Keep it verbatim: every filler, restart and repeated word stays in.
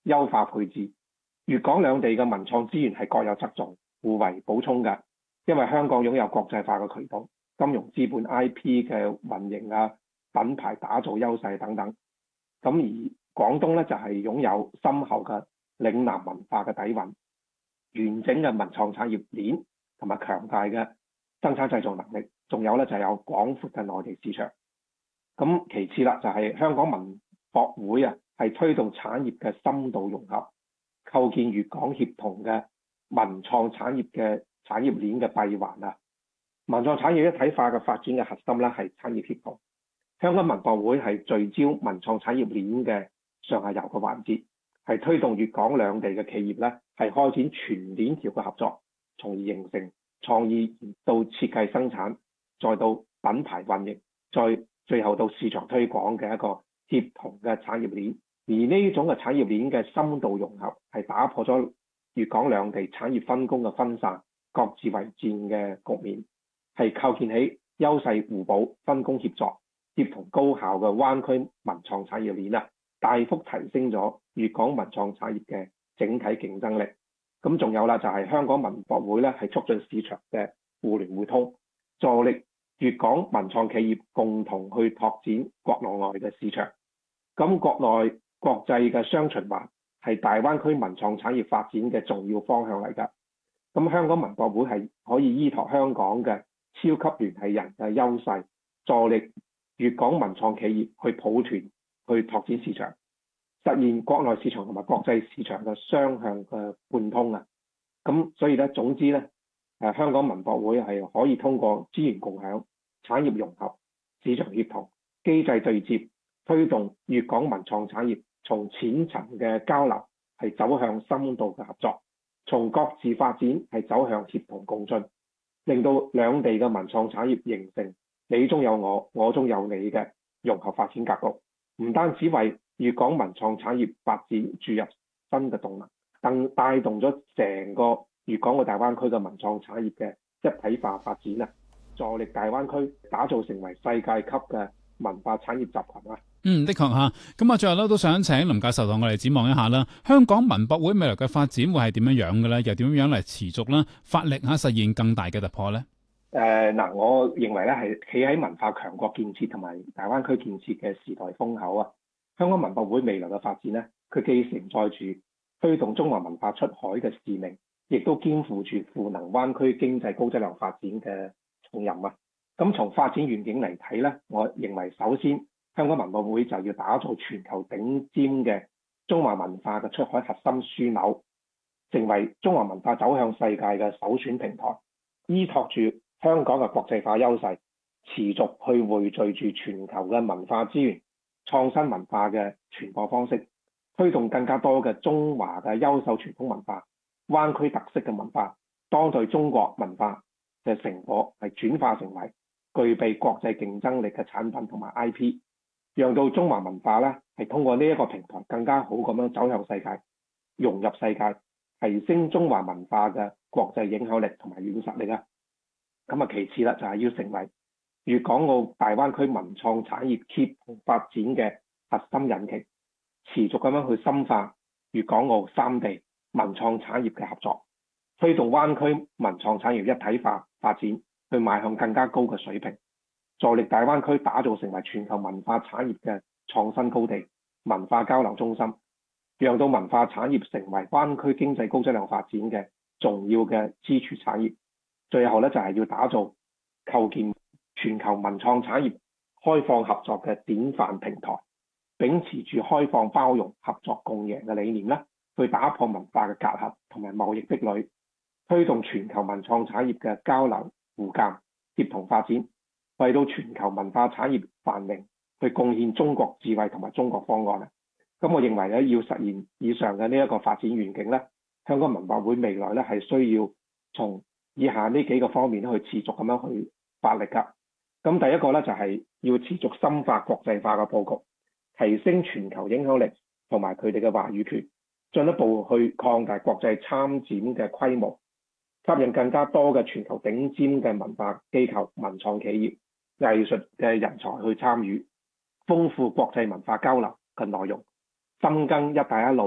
優化配置。粵港兩地嘅文創資源係各有側重，互為補充嘅。因為香港擁有國際化嘅渠道、金融資本、I P 嘅運營啊、品牌打造優勢等等。咁而廣東咧就係、是、擁有深厚嘅嶺南文化嘅底蘊、完整嘅文創產業鏈同埋強大嘅生產製造能力，仲有咧就係、是、有廣闊嘅內地市場。咁其次啦，就係、是、香港文博會啊，係推動產業嘅深度融合，構建粵港協同嘅文創產業嘅產業鏈嘅閉環啊。文創產業一體化嘅發展嘅核心咧係產業協同。香港文博會係聚焦文創產業鏈嘅上下游嘅環節，係推動粵港兩地嘅企業咧係開展全鏈條嘅合作，從而形成創意到設計生產，再到品牌運營，再最後到市場推廣嘅一個協同嘅產業鏈。而呢種嘅產業鏈嘅深度融合係打破咗粵港兩地產業分工嘅分散、各自為戰嘅局面，係構建起優勢互補、分工協作、協同高效嘅灣區文創產業鏈啊，大幅提升咗粵港文創產業嘅整體競爭力。咁仲有啦，就係香港文博會咧，係促進市場嘅互聯互通，助力粵港文創企業共同去拓展國內外嘅市場。咁國內國際嘅雙循環係大灣區文創產業發展嘅重要方向嚟㗎。咁香港文博會係可以依託香港嘅超級聯繫人嘅優勢，助力粵港文創企業去抱團去拓展市場，實現國內市場同埋國際市場嘅雙向嘅貫通啊！咁所以咧，總之咧，誒香港文博會係可以通過資源共享、產業融合、市場協同、機制對接，推動粵港文創產業從淺層嘅交流係走向深度嘅合作，從各自發展係走向協同共進，令到兩地嘅文創產業形成你中有我，我中有你嘅融合發展格局，唔單止為粵港文創產業發展注入新嘅動能，更帶動咗成個粵港澳大灣區嘅文創產業嘅一體化發展啊，助力大灣區打造成為世界級嘅文化產業集群啊！ 嗯，的確嚇。咁啊，最後咧都想請林教授同我哋展望一下啦。香港文博會未來嘅發展會係點樣樣嘅咧？又點樣嚟持續啦？發力嚇實現更大嘅突破咧？ 誒嗱、呃，我認為咧係企喺文化強國建設同埋大灣區建設嘅時代風口啊！香港文博會未來嘅發展咧，佢既承載住推動中華文化出海嘅使命，亦都肩負住賦能灣區經濟高質量發展嘅重任啊！咁從發展願景嚟睇咧，我認為首先香港文博會就要打造全球頂尖嘅中華文化嘅出海核心樞紐，成為中華文化走向世界嘅首選平台，依託住香港嘅國際化優勢，持續去匯聚住全球嘅文化資源、創新文化嘅傳播方式，推動更加多嘅中華嘅優秀傳統文化、灣區特色嘅文化、當代中國文化嘅成果係轉化成為具備國際競爭力嘅產品同埋 I P， 讓到中華文化咧係通過呢一個平台更加好咁樣走向世界、融入世界，提升中華文化嘅國際影響力同埋軟實力啊！咁啊，其次啦，就係要成為粵港澳大灣區文創產業協同發展嘅核心引擎，持續咁樣去深化粵港澳三地文創產業嘅合作，推動灣區文創產業一體化發展，去邁向更加高嘅水平，助力大灣區打造成為全球文化產業嘅創新高地、文化交流中心，讓到文化產業成為灣區經濟高質量發展嘅重要嘅支柱產業。最後咧就係要打造構建全球文創產業開放合作嘅典範平台，秉持住開放包容、合作共贏嘅理念咧，去打破文化嘅隔閡同埋貿易壁壘，推動全球文創產業嘅交流互鑑、協同發展，為到全球文化產業繁榮去貢獻中國智慧同埋中國方案啊！咁我認為咧，要實現以上嘅呢一個發展願景咧，香港文博會未來咧係需要從以下呢幾個方面去持續咁樣去發力㗎。咁第一個咧就係要持續深化國際化嘅佈局，提升全球影響力同埋佢哋嘅話語權，進一步去擴大國際參展嘅規模，吸引更加多嘅全球頂尖嘅文化機構、文創企業、藝術嘅人才去參與，豐富國際文化交流嘅內容，深耕一帶一路